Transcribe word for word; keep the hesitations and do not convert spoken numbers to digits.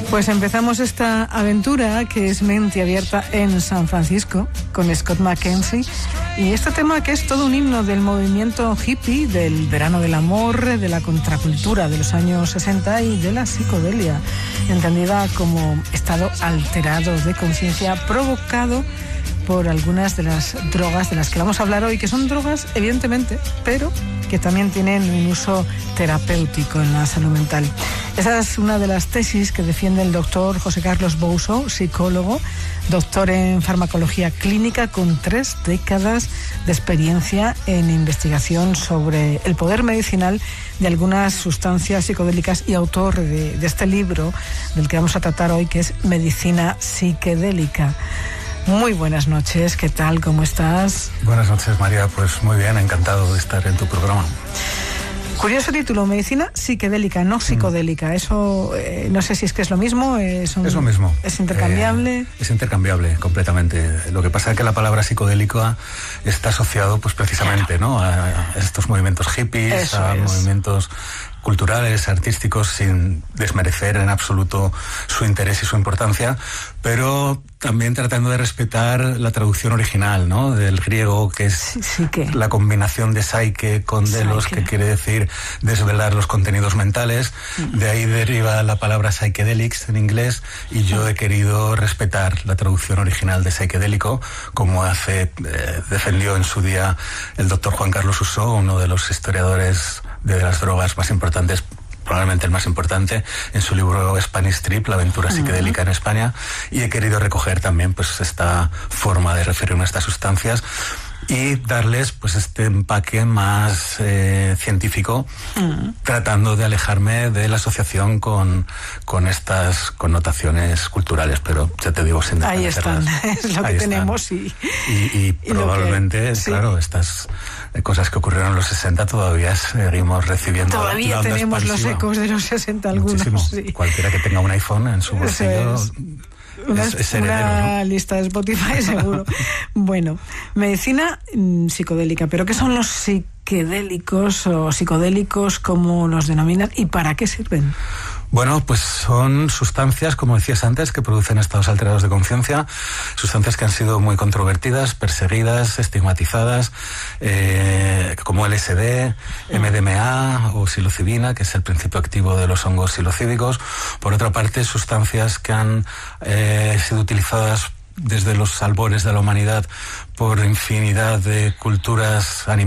Pues empezamos esta aventura que es mente abierta en San Francisco con Scott McKenzie y este tema que es todo un himno del movimiento hippie, del verano del amor, de la contracultura de los años sesenta y de la psicodelia, entendida como estado alterado de conciencia provocado por algunas de las drogas de las que vamos a hablar hoy, que son drogas evidentemente, pero que también tienen un uso terapéutico en la salud mental. Esa es una de las tesis que defiende el doctor José Carlos Bouso, psicólogo, doctor en farmacología clínica con tres décadas de experiencia en investigación sobre el poder medicinal de algunas sustancias psicodélicas y autor de, de este libro del que vamos a tratar hoy, que es Medicina Psiquedélica. Muy buenas noches, ¿qué tal? ¿Cómo estás? Buenas noches, María, pues muy bien, encantado de estar en tu programa. Curioso título, Medicina Psiquedélica, no psicodélica. Eso eh, no sé si es que es lo mismo. Es, un, es lo mismo. ¿Es intercambiable? Eh, es intercambiable, completamente. Lo que pasa es que la palabra psicodélica está asociado, pues precisamente, ¿no? a, a estos movimientos hippies, Eso a es. movimientos culturales, artísticos, sin desmerecer en absoluto su interés y su importancia, pero también tratando de respetar la traducción original, ¿no? Del griego, que es sí, sí, ¿qué? la combinación de psyche con delos, Psyche. que quiere decir desvelar los contenidos mentales. Mm. De ahí deriva la palabra psychedelics en inglés, y yo he querido respetar la traducción original de psiquedélico, como hace, eh, defendió en su día el doctor Juan Carlos Usó, uno de los historiadores de las drogas más importantes, probablemente el más importante, en su libro Spanish Trip, la aventura psiquedélica uh-huh. en España, y he querido recoger también pues esta forma de referirme a estas sustancias y darles pues este empaque más eh, científico, uh-huh. tratando de alejarme de la asociación con, con estas connotaciones culturales, pero ya te digo, sin ahí están, es lo que tenemos y, y, y, y probablemente, que, claro, sí. estas cosas que ocurrieron en los sesenta todavía seguimos recibiendo. Todavía la, la tenemos expansiva. Los ecos de los sesenta algunos. Sí. Cualquiera que tenga un iPhone en su bolsillo es una, es, es heredero, una ¿no? lista de Spotify seguro. Bueno, medicina mmm, psicodélica, pero ¿qué son los psiquedélicos o psicodélicos, como los denominan, y para qué sirven? Bueno, pues son sustancias, como decías antes, que producen estados alterados de conciencia, sustancias que han sido muy controvertidas, perseguidas, estigmatizadas, eh, como L S D, M D M A o psilocibina, que es el principio activo de los hongos psilocíbicos. Por otra parte, sustancias que han eh, sido utilizadas desde los albores de la humanidad por infinidad de culturas animales